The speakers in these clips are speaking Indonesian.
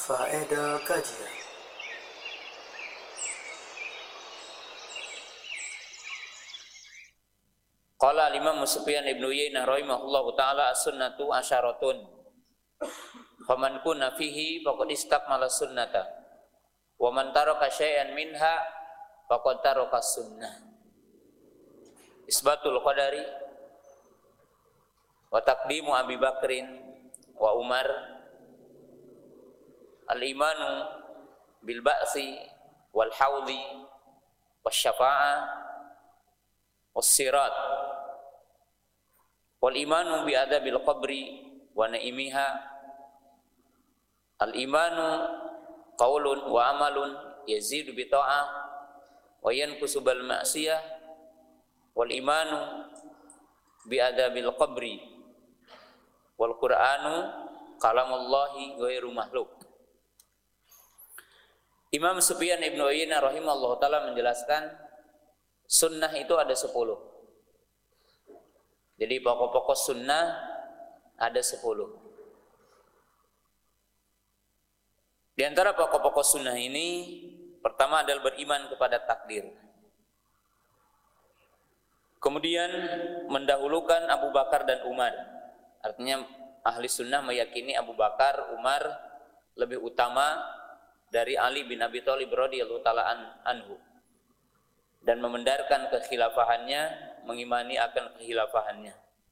Faedah kajian. Qala al-Imam Sufyan ibn Uyainah rahimahullahu ta'ala as-sunnatu asyaratun faman kunna fihi faqad istakmala sunnata wa man taraka syai'an minha faqad taraka sunnah. Isbatul qadari wa taqdimu Abi Bakrin wa Umar, al-imanu bil ba'si wal haudi wasyafa'ah was-sirat wal imanu bi adabil qabri wa naimiha, al imanu qaulun wa amalun yazidu bi ta'ah wa yanqusu bil ma'siyah wal imanu bi adabil qabri wal qur'anu kalamullahi ghairu makhluk. Imam Sufyan ibn Uyainah rahimahullah ta'ala menjelaskan sunnah itu ada 10. Jadi pokok-pokok sunnah ada 10. Di antara pokok-pokok sunnah ini, pertama adalah beriman kepada takdir. Kemudian mendahulukan Abu Bakar dan Umar. Artinya ahli sunnah meyakini Abu Bakar, Umar lebih utama dari Ali bin Abi Thalib radhiyallahu ta'ala anhu, dan membenarkan kekhilafahannya, mengimani akan kekhilafahannya.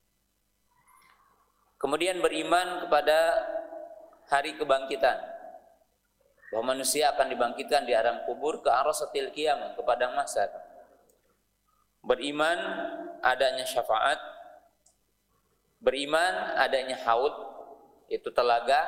Kemudian beriman kepada hari kebangkitan, bahwa manusia akan dibangkitkan di alam kubur ke arasatil qiyamah, ke padang mahsyar. Beriman adanya syafaat, beriman adanya haud, yaitu telaga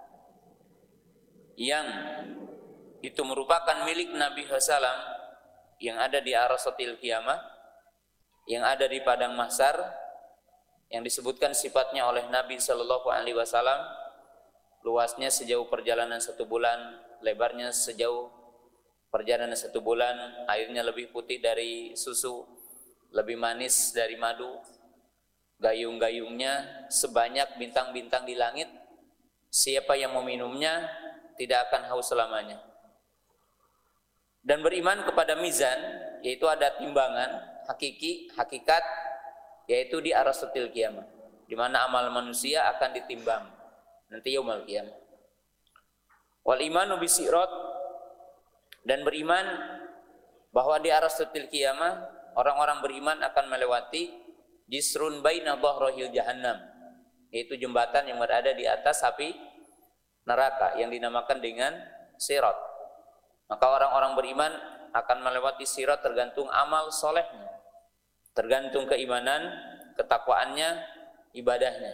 yang itu merupakan milik Nabi SAW yang ada di arasatil qiyamah, yang ada di padang mahsyar, yang disebutkan sifatnya oleh Nabi sallallahu alaihi wasallam, luasnya sejauh perjalanan 1 bulan, lebarnya sejauh perjalanan 1 bulan, airnya lebih putih dari susu, lebih manis dari madu, gayung-gayungnya sebanyak bintang-bintang di langit. Siapa yang meminumnya tidak akan haus selamanya. Dan beriman kepada mizan, yaitu ada timbangan hakiki, hakikat, yaitu di arasatil qiyamah, di mana amal manusia akan ditimbang nanti yaumul qiyamah. Wal imanu bisirat, dan beriman bahwa di arasatil qiyamah orang-orang beriman akan melewati jisrun baina dhahril jahannam, yaitu jembatan yang berada di atas api neraka yang dinamakan dengan sirat. Maka orang-orang beriman akan melewati sirat tergantung amal solehnya, tergantung keimanan, ketakwaannya, ibadahnya.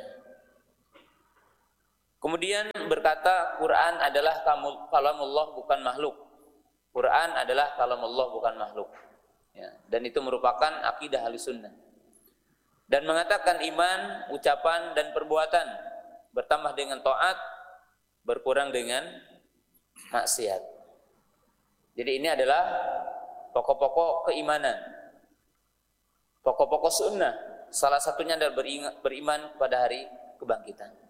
Kemudian berkata Quran adalah kalamullah bukan makhluk. Quran adalah kalamullah bukan makhluk. Ya, dan itu merupakan akidah Ahlussunnah. Dan mengatakan iman, ucapan dan perbuatan bertambah dengan taat, berkurang dengan maksiat. Jadi ini adalah pokok-pokok keimanan, pokok-pokok sunnah. Salah satunya adalah beriman pada hari kebangkitan.